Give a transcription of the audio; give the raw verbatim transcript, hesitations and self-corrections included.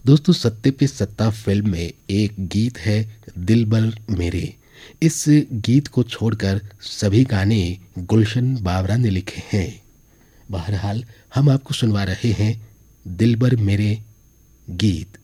दोस्तों, सत्ते पे सत्ता फ़िल्म में एक गीत है दिलबर मेरे। इस गीत को छोड़कर सभी गाने गुलशन बावरा ने लिखे हैं। बहरहाल हम आपको सुनवा रहे हैं दिलबर मेरे गीत।